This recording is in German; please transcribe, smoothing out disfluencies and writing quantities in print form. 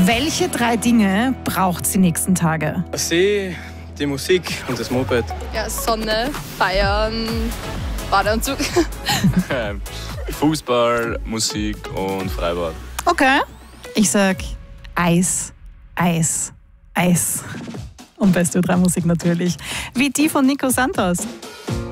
Welche 3 Dinge braucht es die nächsten Tage? Der See, die Musik und das Moped. Ja, Sonne, Feiern, Badeanzug. Fußball, Musik und Freibad. Okay. Ich sag Eis, Eis, Eis. Und Best 3 Musik natürlich. Wie die von Nico Santos.